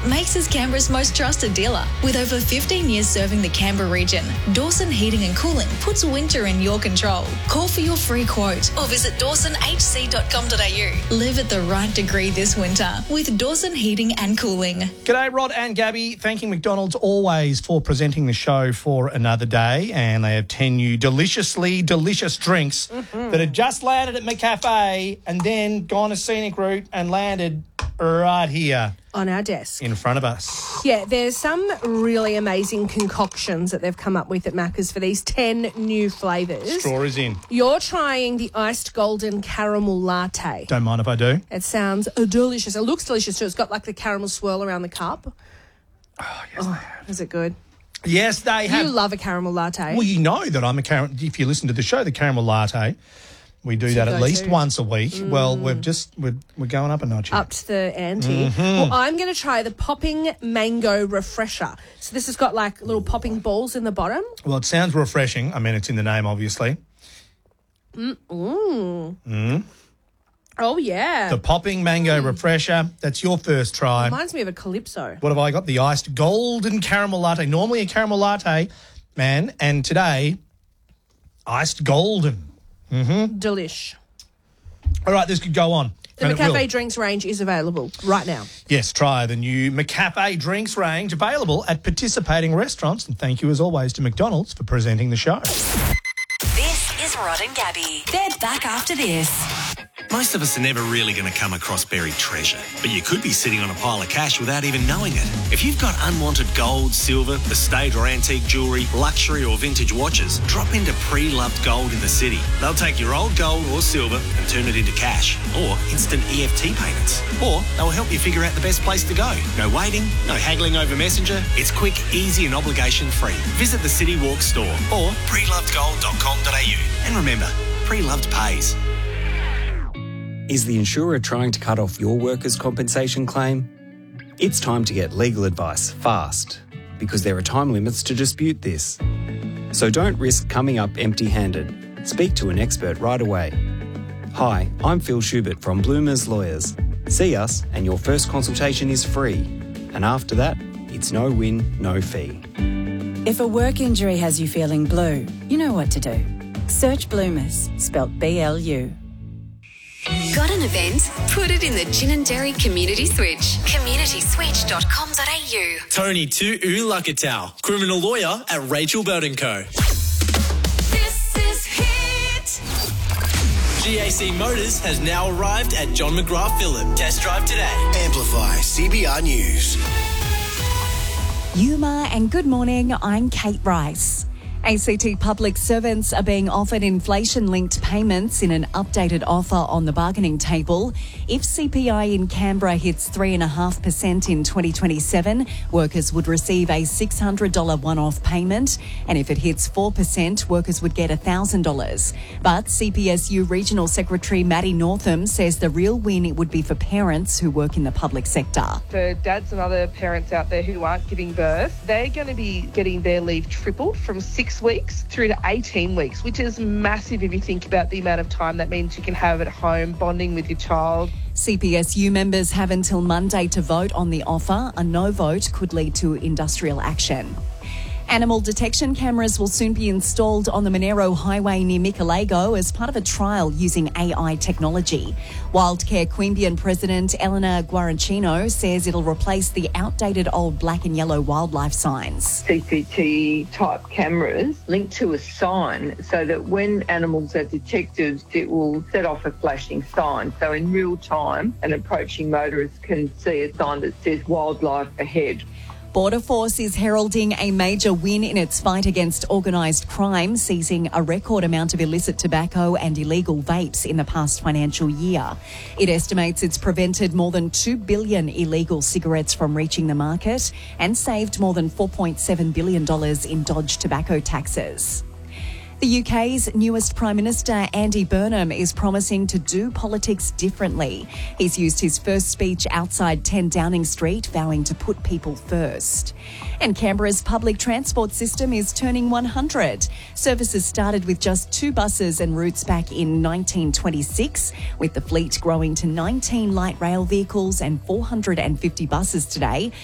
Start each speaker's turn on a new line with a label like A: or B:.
A: makes us Canberra's most trusted dealer. With over 15 years serving the Canberra region, Dawson Heating and Cooling puts winter in your control. Call for your free quote or visit dawsonhc.com.au. Live at the right degree this winter with Dawson Heating and Cooling.
B: G'day, Rod and Gabby. Thanking McDonald's always for presenting the show for another day. And they have 10 new deliciously delicious drinks that had just landed at McCafe and then gone a scenic route and landed right here
C: on our desk
B: in front of us.
C: Yeah, there's some really amazing concoctions that they've come up with at Macca's for these 10 new flavours.
B: Straw is in.
C: You're trying the iced golden caramel latte.
B: Don't mind if I do.
C: It sounds delicious. It looks delicious too. It's got like the caramel swirl around the cup.
B: Oh, yes, they have.
C: Is it good?
B: Yes, they have.
C: You love a caramel latte.
B: Well, you know that I'm a caramel. If you listen to the show, the caramel latte, we do that at least once a week. Well, we're going up a notch here.
C: Up to the ante. Well, I'm going to try the popping mango refresher. So this has got like little popping balls in the bottom.
B: Well, it sounds refreshing. I mean, it's in the name, obviously.
C: Oh, yeah.
B: The popping mango refresher. That's your first try.
C: Reminds me of a Calypso.
B: What have I got? The iced golden caramel latte. Normally a caramel latte, man, and today, iced golden.
C: Delish.
B: All right, this could go on.
C: The McCafe drinks range is available right now.
B: Yes, try the new McCafe drinks range available at participating restaurants. And thank you, as always, to McDonald's for presenting the show.
D: This is Rod and Gabby. They're back after this.
E: Most of us are never really going to come across buried treasure, but you could be sitting on a pile of cash without even knowing it. If you've got unwanted gold, silver, estate or antique jewellery, luxury or vintage watches, drop into Pre-Loved Gold in the city. They'll take your old gold or silver and turn it into cash or instant EFT payments. Or they'll help you figure out the best place to go. No waiting, no haggling over Messenger. It's quick, easy and obligation-free. Visit the City Walk store or prelovedgold.com.au. And remember, Pre-Loved pays.
F: Is the insurer trying to cut off your workers' compensation claim? It's time to get legal advice fast, because there are time limits to dispute this. So don't risk coming up empty-handed. Speak to an expert right away. Hi, I'm Phil Schubert from Bloomers Lawyers. See us and your first consultation is free. And after that, it's no win, no fee.
G: If a work injury has you feeling blue, you know what to do. Search Bloomers, spelt B-L-U.
D: Got an event? Put it in the Gin and Dairy Community Switch. communityswitch.com.au.
H: Tony to Ulakatau, criminal lawyer at Rachel Bird & Co.
D: This is Hit.
H: GAC Motors has now arrived at John McGrath Phillip. Test drive today.
I: Amplify CBR News.
J: Yuma and good morning, I'm Kate Rice. ACT public servants are being offered inflation-linked payments in an updated offer on the bargaining table. If CPI in Canberra hits 3.5% in 2027, workers would receive a $600 one-off payment, and if it hits 4%, workers would get $1,000. But CPSU Regional Secretary Maddie Northam says the real win would be for parents who work in the public sector.
K: For dads and other parents out there who aren't giving birth, they're going to be getting their leave tripled from 6 weeks through to 18 weeks, which is massive if you think about the amount of time that means you can have at home bonding with your child.
J: CPSU members have until Monday to vote on the offer. A no vote could lead to industrial action. Animal detection cameras will soon be installed on the Monero Highway near Michalego as part of a trial using AI technology. Wildcare Queanbeyan President Eleanor Guarancino says it'll replace the outdated old black and yellow wildlife signs.
L: CCT type cameras linked to a sign so that when animals are detected, it will set off a flashing sign. So in real time, an approaching motorist can see a sign that says wildlife ahead.
J: Border Force is heralding a major win in its fight against organised crime, seizing a record amount of illicit tobacco and illegal vapes in the past financial year. It estimates it's prevented more than 2 billion illegal cigarettes from reaching the market and saved more than $4.7 billion in dodged tobacco taxes. The UK's newest Prime Minister, Andy Burnham, is promising to do politics differently. He's used his first speech outside 10 Downing Street, vowing to put people first. And Canberra's public transport system is turning 100. Services started with just 2 buses and routes back in 1926, with the fleet growing to 19 light rail vehicles and 450 buses today.